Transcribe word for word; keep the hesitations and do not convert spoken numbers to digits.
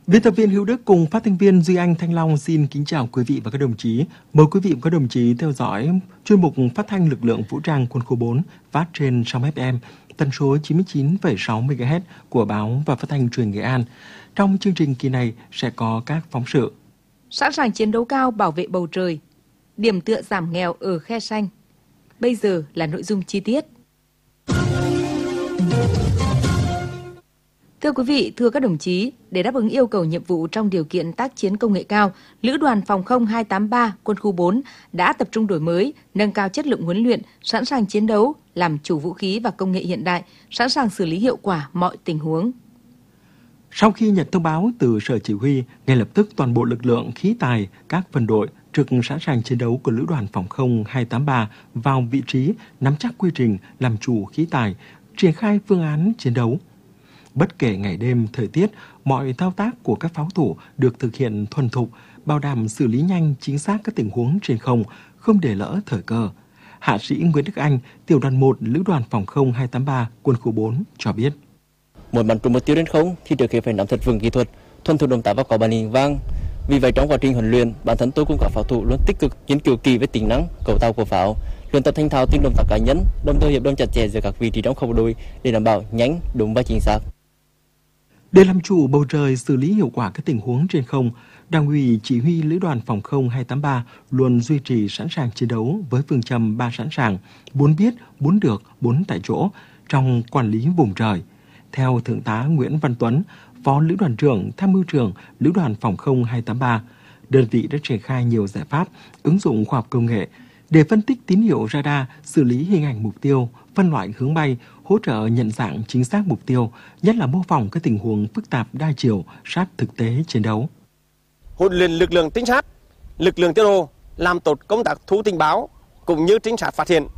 Biên tập viên Hữu Đức cùng phát thanh viên Duy Anh, Thanh Long xin kính chào quý vị và các đồng chí. Mời quý vị và các đồng chí theo dõi chuyên mục phát thanh lực lượng vũ trang quân khu bốn phát trên sóng ép em tần số chín mươi chín phẩy sáu mê ga héc của báo và phát thanh truyền Nghệ An. Trong chương trình kỳ này sẽ có các phóng sự. Sẵn sàng chiến đấu cao bảo vệ bầu trời, điểm tựa giảm nghèo ở Khe Sanh. Bây giờ là nội dung chi tiết. Thưa quý vị, thưa các đồng chí, để đáp ứng yêu cầu nhiệm vụ trong điều kiện tác chiến công nghệ cao, Lữ đoàn Phòng không hai tám ba Quân khu bốn đã tập trung đổi mới, nâng cao chất lượng huấn luyện, sẵn sàng chiến đấu, làm chủ vũ khí và công nghệ hiện đại, sẵn sàng xử lý hiệu quả mọi tình huống. Sau khi nhận thông báo từ Sở Chỉ huy, ngay lập tức toàn bộ lực lượng khí tài, các phân đội trực sẵn sàng chiến đấu của Lữ đoàn Phòng không hai tám ba vào vị trí, nắm chắc quy trình, làm chủ khí tài, triển khai phương án chiến đấu. Bất kể ngày đêm, thời tiết, mọi thao tác của các pháo thủ được thực hiện thuần thục, bảo đảm xử lý nhanh, chính xác các tình huống trên không, không để lỡ thời cơ. Hạ sĩ Nguyễn Đức Anh, tiểu đoàn một Lữ đoàn Phòng không hai tám ba Quân khu bốn cho biết. Muốn bắn trúng mục tiêu trên không thì trước khi phải nắm thật vững kỹ thuật, thuần thục động tác và có bản lĩnh vang. Vì vậy trong quá trình huấn luyện, bản thân tôi cùng các pháo thủ luôn tích cực nghiên cứu kỹ về tính năng, cấu tạo của pháo, luyện tập thành thạo từng động tác cá nhân, đồng thời hiệp đồng chặt chẽ giữa các vị trí trong khẩu đội để đảm bảo nhanh, đúng và chính xác. Để làm chủ bầu trời, xử lý hiệu quả các tình huống trên không, Đảng ủy Chỉ huy Lữ đoàn Phòng không hai tám ba luôn duy trì sẵn sàng chiến đấu với phương châm ba sẵn sàng, bốn biết, bốn được, bốn tại chỗ trong quản lý vùng trời. Theo Thượng tá Nguyễn Văn Tuấn, Phó Lữ đoàn trưởng, Tham mưu trưởng Lữ đoàn Phòng không hai tám ba, đơn vị đã triển khai nhiều giải pháp, ứng dụng khoa học công nghệ để phân tích tín hiệu radar, xử lý hình ảnh mục tiêu, phân loại hướng bay, hỗ trợ nhận dạng chính xác mục tiêu, nhất là mô phỏng các tình huống phức tạp đa chiều sát thực tế chiến đấu. Huấn luyện lực lượng trinh sát, lực lượng tiêu đồ làm tốt công tác thu tình báo cũng như trinh sát phát hiện,